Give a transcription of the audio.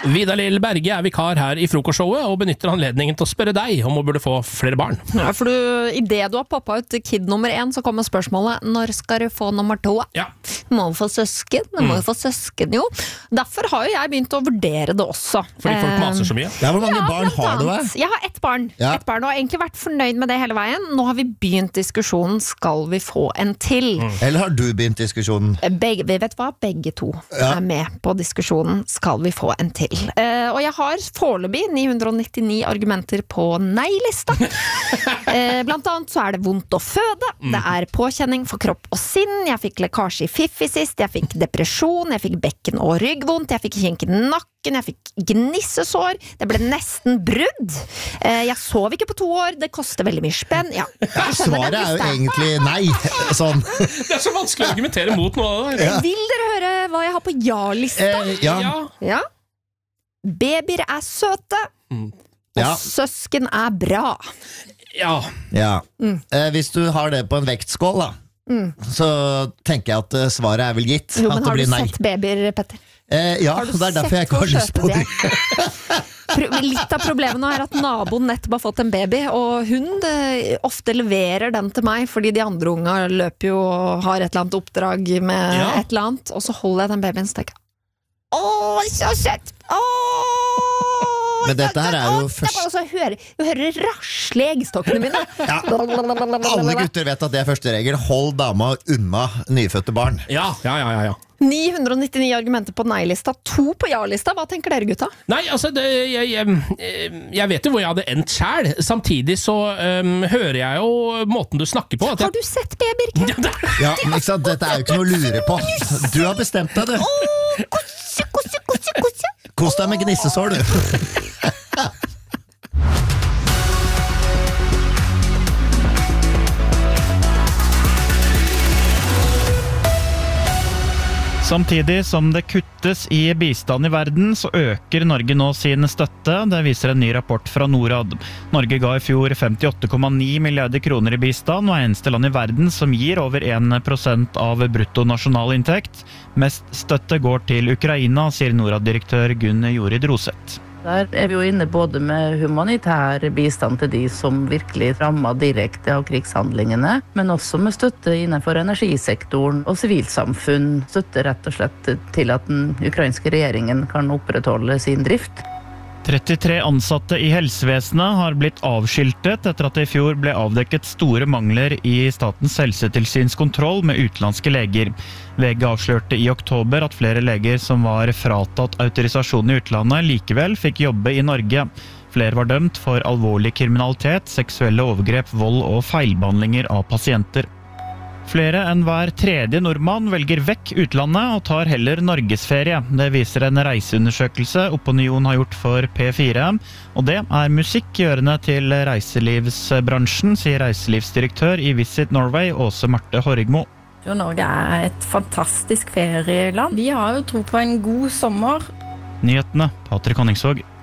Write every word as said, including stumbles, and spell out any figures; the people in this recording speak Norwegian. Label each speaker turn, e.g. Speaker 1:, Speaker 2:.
Speaker 1: Vidar-Lill Berge er vikar her i frokostshowet og benytter anledningen til å spørre deg om hun burde få flere barn.
Speaker 2: Ja, for du, i det du har poppet ut kid nummer én, så kommer spørsmålet, når skal du få nummer to?
Speaker 1: Ja.
Speaker 2: Må du få søsken? Må du få søsken, jo. Derfor har jo jeg begynt å vurdere det også.
Speaker 1: Fordi folk maser så mye.
Speaker 3: Ja, hvor mange
Speaker 2: Ja,
Speaker 3: barn
Speaker 2: blant
Speaker 3: har du?
Speaker 2: annet. Jeg har ett barn.
Speaker 3: Ja.
Speaker 2: Ett barn, og har egentlig vært fornøyd med det hele veien. Nå har vi begynt diskusjonen, skal vi få en til?
Speaker 3: Eller har du begynt diskusjonen?
Speaker 2: Begge, vi vet hva, begge to
Speaker 3: Ja.
Speaker 2: er med på diskusjonen, skal vi få en til? Eh, og jeg har foreløpig ni hundre nittini argumenter på nei-lista. eh, blant annet så er det vondt å føde, det er påkjenning for kropp og sinn, jeg fikk lekkasje i fiffi sist, jeg fikk depresjon, jeg fikk bekken- og ryggvondt, jeg fikk kjenk i nakken, jeg fikk gnissesår, det ble nesten brudd. Eh, jeg sov ikke på to år, det koster veldig mye spenn. Ja,
Speaker 3: Ja, svaret er jo egentlig nei. Sånn.
Speaker 1: Det er så vanskelig å argumentere mot noe av det.
Speaker 3: Ja.
Speaker 2: Vil dere høre hva jeg har på ja-lista?
Speaker 3: Eh, ja.
Speaker 1: Ja.
Speaker 2: Ja. Babyer er søte,
Speaker 1: Mm.
Speaker 2: og
Speaker 3: Ja.
Speaker 2: søsken er bra.
Speaker 1: Ja.
Speaker 3: Ja.
Speaker 2: Mm.
Speaker 3: Eh, hvis du har det på en vektskål, da,
Speaker 2: Mm.
Speaker 3: så tenker jeg at eh, svaret er vel gitt.
Speaker 2: Jo,
Speaker 3: at
Speaker 2: men
Speaker 3: det
Speaker 2: har du
Speaker 3: blir nei.
Speaker 2: sett babyer, Petter?
Speaker 3: Eh, ja,
Speaker 2: Har du
Speaker 3: det er derfor jeg
Speaker 2: sett
Speaker 3: ikke har
Speaker 2: hvor
Speaker 3: lyst på
Speaker 2: søte de
Speaker 3: det.
Speaker 2: Pro- Litt av problemet nå er at naboen nettopp har fått en baby, og hun eh, ofte leverer den til meg, fordi de andre unga løper jo og har et eller annet oppdrag med
Speaker 1: Ja.
Speaker 2: et eller annet, og så holder jeg den babyen og tenker åh, så søtt! Åh,
Speaker 3: Men dette her er jo
Speaker 2: Åh, det er bare å høre, jeg hører rasle i eggstokkene mine.
Speaker 3: Ja. Alle gutter vet at det er første regel. Hold dama unna nyfødte barn.
Speaker 1: Ja, ja, ja, ja, ja.
Speaker 2: ni hundre nittini argumenter på nei-lista, to på ja-lista. Hva tenker dere, gutta?
Speaker 1: Nei, altså, det, jeg, jeg, jeg vet jo hvor jeg hadde endt selv. Samtidig så um, hører jeg jo måten du snakker på. At
Speaker 2: Har
Speaker 1: jeg,
Speaker 2: du sett babyer, Ken?
Speaker 3: Ja, men ikke sant? Dette er jo ikke noe å lure på. Du har bestemt deg, du.
Speaker 2: Kosse, kosse, kosse, kosse.
Speaker 3: Kos deg med gnissesår, du.
Speaker 4: Samtidig som det kuttes i bistand i verden, så øker Norge nå sin støtte. Det viser en ny rapport fra Norad. Norge ga i fjor femtiåtte komma ni milliarder kroner i bistand, og er eneste land i verden som gir over en prosent av bruttonasjonalinntekt. Mest støtte går til Ukraina, sier Norad-direktør Gunn Jorid Roseth.
Speaker 5: Der er vi jo inne både med humanitær bistand til de som virkelig rammer direkte av krigshandlingene, men også med støtte innenfor energisektoren og sivilsamfunn. Støtte rett og slett til at den ukrainske regjeringen kan opprettholde sin drift.
Speaker 4: trettitre ansatte i helsevesenet har blitt avskiltet etter at det i fjor ble avdekket store mangler i Statens helsetilsyns kontroll med utenlandske leger. V G avslørte i oktober at flere leger som var fratatt autorisasjon i utlandet likevel fikk jobbe i Norge. Flere var dømt for alvorlig kriminalitet, seksuelle overgrep, vold og feilbehandlinger av pasienter. Flere enn hver tredje nordmann velger vekk utlandet og tar heller norgesferie. Det viser en reiseundersøkelse Opinion har gjort for P fire. Og det er musikk i ørene til reiselivsbransjen, sier reiselivsdirektør i Visit Norway, Åse Marte Horrigmo.
Speaker 6: Norge er et fantastisk ferieland. Vi har jo tro på en god sommer.
Speaker 4: Nyhetene, Patrik Honningsvåg.